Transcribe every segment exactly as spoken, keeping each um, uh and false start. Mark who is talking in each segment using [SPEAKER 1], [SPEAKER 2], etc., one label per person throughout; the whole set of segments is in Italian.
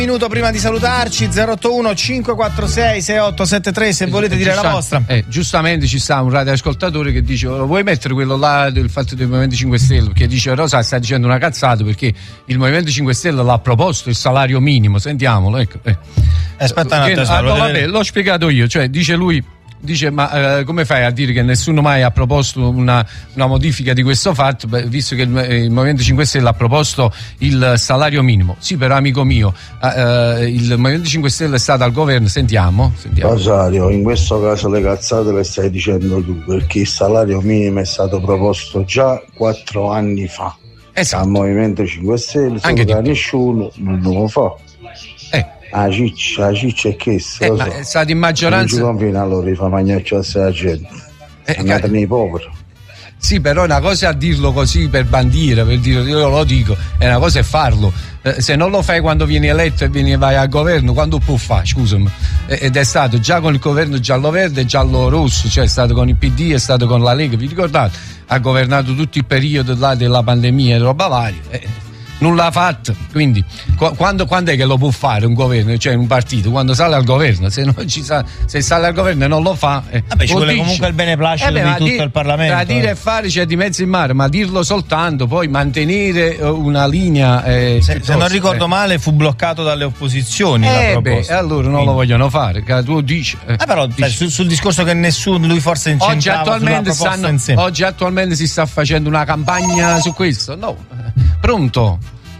[SPEAKER 1] Minuto prima di salutarci, zero otto uno cinque quattro sei sei otto sette tre se volete dire la vostra.
[SPEAKER 2] Eh, giustamente ci sta un radioascoltatore che dice: vuoi mettere quello là del fatto del Movimento cinque Stelle? Perché dice Rosa sta dicendo una cazzata, perché il Movimento cinque Stelle l'ha proposto il salario minimo, sentiamolo, ecco. Eh.
[SPEAKER 1] Aspetta un attimo,
[SPEAKER 2] ah, no, vabbè, l'ho spiegato io, cioè dice lui. Dice, ma eh, come fai a dire che nessuno mai ha proposto una, una modifica di questo fatto, beh, visto che il, il Movimento cinque Stelle ha proposto il salario minimo? Sì, però amico mio, eh, il Movimento cinque Stelle è stato al governo, sentiamo, sentiamo.
[SPEAKER 3] Rosario, in questo caso le cazzate le stai dicendo tu, perché il salario minimo è stato proposto già quattro anni fa.
[SPEAKER 2] Esatto.
[SPEAKER 3] Al Movimento cinque Stelle, solo che nessuno non lo fa.
[SPEAKER 2] Eh.
[SPEAKER 3] La ciccia, la ciccia è che
[SPEAKER 2] eh, ma è stato in maggioranza.
[SPEAKER 3] Non ci conviene, allora fa magnaccio a la gente.
[SPEAKER 2] Eh,
[SPEAKER 3] andate nei poveri.
[SPEAKER 2] Sì, però una cosa è a dirlo così per bandiera, per dire io lo dico, e una cosa è farlo. Eh, se non lo fai quando vieni eletto e vieni, vai al governo, quando può fare, scusami? Eh, ed è stato già con il governo giallo-verde e giallo-rosso, cioè è stato con il P D, è stato con la Lega, vi ricordate? Ha governato tutto il periodo là della pandemia e roba varia. Eh. Non l'ha fatto, quindi quando, quando è che lo può fare un governo, cioè un partito? Quando sale al governo, se non ci sa, se sale al governo e non lo fa, eh,
[SPEAKER 1] vabbè, ci vuole comunque il beneplacito eh beh, di tutto di, il Parlamento. Da
[SPEAKER 2] dire e fare c'è di mezzo in mare, ma dirlo soltanto, poi mantenere una linea. Eh,
[SPEAKER 1] se, se non ricordo eh. male, fu bloccato dalle opposizioni.
[SPEAKER 2] Eh
[SPEAKER 1] la
[SPEAKER 2] beh, allora non quindi. Lo vogliono fare. Che tu dici. Eh,
[SPEAKER 1] eh però dici. Sul, sul discorso che nessuno, lui forse incentrava
[SPEAKER 2] oggi attualmente, stanno, oggi attualmente si sta facendo una campagna su questo, no? Pronto?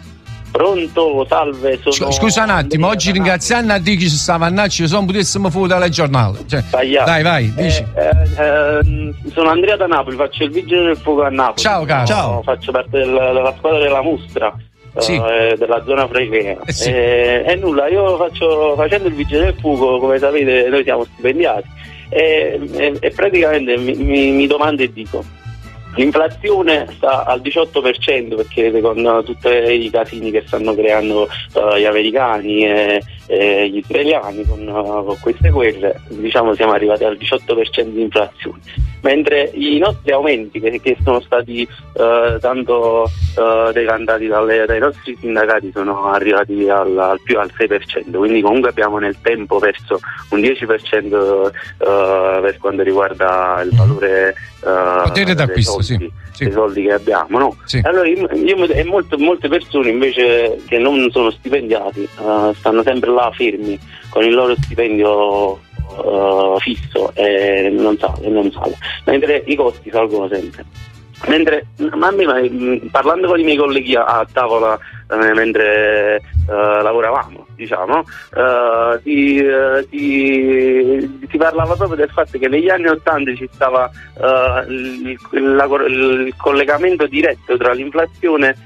[SPEAKER 4] Pronto, salve, sono...
[SPEAKER 2] Scusa un attimo, oggi ringraziando a te che ci stava a Nacci, se non potessimo fuori dal giornale. Cioè, dai, vai, dici.
[SPEAKER 4] Eh, eh, sono Andrea da Napoli, faccio il vigile del fuoco a Napoli.
[SPEAKER 2] Ciao, caro.
[SPEAKER 4] Ciao. Faccio parte della, della squadra della Mustra,
[SPEAKER 2] sì.
[SPEAKER 4] eh, della zona fregrea.
[SPEAKER 2] Eh, sì.
[SPEAKER 4] eh, e nulla, io faccio, facendo il vigile del fuoco, come sapete, noi siamo stipendiati. E, e, e praticamente mi, mi, mi domando e dico: l'inflazione sta al diciotto per cento perché con uh, tutti i casini che stanno creando uh, gli americani e, e gli israeliani con, uh, con queste guerre, diciamo siamo arrivati al diciotto per cento di inflazione, mentre i nostri aumenti che, che sono stati uh, tanto uh, decantati dalle, dai nostri sindacati sono arrivati al, al più al sei per cento, quindi comunque abbiamo nel tempo perso un dieci per cento uh, per quanto riguarda il valore uh,
[SPEAKER 2] potere d'acquisto,
[SPEAKER 4] soldi,
[SPEAKER 2] sì, sì.
[SPEAKER 4] dei soldi che abbiamo, no?
[SPEAKER 2] Sì.
[SPEAKER 4] Allora io, io e molte, molte persone invece che non sono stipendiati uh, stanno sempre là fermi con il loro stipendio uh, fisso e non sale, non sale, mentre i costi salgono sempre. Mentre ma a me, ma, parlando con i miei colleghi a, a tavola eh, mentre eh, lavoravamo, diciamo, eh, si, eh, si, si parlava proprio del fatto che negli anni ottanta ci stava eh, il, il, la, il collegamento diretto tra l'inflazione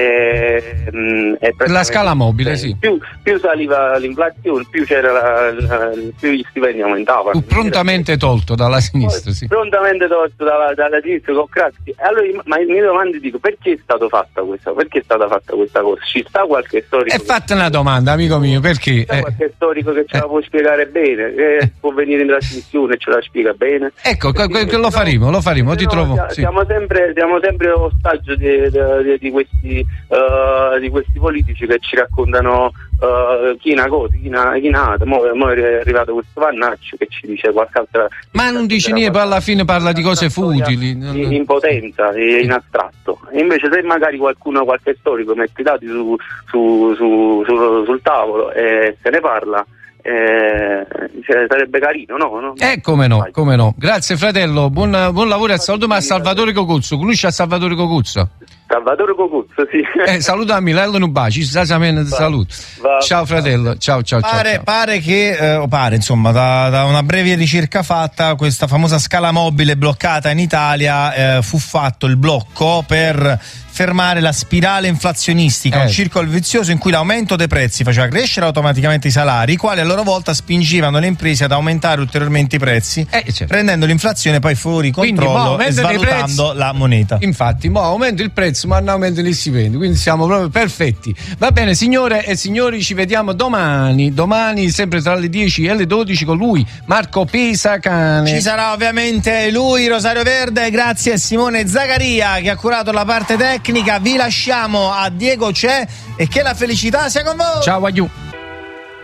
[SPEAKER 4] e, e
[SPEAKER 2] la scala mobile, sì.
[SPEAKER 4] Più, più saliva l'inflazione, più c'era la, la, più gli stipendi aumentavano.
[SPEAKER 2] Prontamente tolto dalla sinistra, sì.
[SPEAKER 4] Prontamente tolto dalla, dalla sinistra con Craxi. Allora, ma mi domando, dico, perché è stato fatta questa? Perché è stata fatta questa cosa? Ci sta qualche storico?
[SPEAKER 2] E fatta una domanda, amico mio, perché?
[SPEAKER 4] Ci sta qualche storico che ce la può spiegare bene, che può venire in trasmissione e ce la spiega bene?
[SPEAKER 2] Ecco, perché, lo faremo, lo faremo, ti
[SPEAKER 4] no,
[SPEAKER 2] trovo.
[SPEAKER 4] Siamo,
[SPEAKER 2] sì.
[SPEAKER 4] siamo sempre, siamo sempre ostaggio di, di, di questi Uh, di questi politici che ci raccontano uh, chi è una cosa, chi è una mo, mo è arrivato questo Vannaccio che ci dice qualche altra,
[SPEAKER 2] ma non dice niente, poi alla fine parla di cose futili
[SPEAKER 4] in, in potenza e in astratto. E invece se magari qualcuno, qualche storico mette i dati su, su, su, su, sul tavolo e se ne parla, Eh, cioè, sarebbe carino, no? no?
[SPEAKER 2] Eh, come no, come no. Grazie fratello, buon, buon lavoro e saluto a Salvatore Cocuzzo. Conosci a Salvatore Cocuzzo?
[SPEAKER 4] Salvatore Cocuzzo, sì.
[SPEAKER 2] Eh, saluta a Milano Nubaci, saluto. Ciao fratello, ciao ciao
[SPEAKER 1] pare,
[SPEAKER 2] ciao.
[SPEAKER 1] Pare che, eh, o pare insomma, da, da una breve ricerca fatta, questa famosa scala mobile bloccata in Italia, eh, fu fatto il blocco per fermare la spirale inflazionistica, eh. un circolo vizioso in cui l'aumento dei prezzi faceva crescere automaticamente i salari, i quali a loro volta spingevano le imprese ad aumentare ulteriormente i prezzi,
[SPEAKER 2] eh, certo.
[SPEAKER 1] rendendo l'inflazione poi fuori controllo e svalutando la moneta.
[SPEAKER 2] Infatti, mo aumenta il prezzo ma non aumenta gli stipendi, quindi siamo proprio perfetti. Va bene, signore e signori, ci vediamo domani, domani sempre tra le dieci e le dodici con lui, Marco Pesacane.
[SPEAKER 1] Ci sarà ovviamente lui, Rosario Verde, grazie a Simone Zaccaria che ha curato la parte tecnica. Vi lasciamo a Diego C'è e che la felicità sia con voi.
[SPEAKER 2] Ciao, aiù.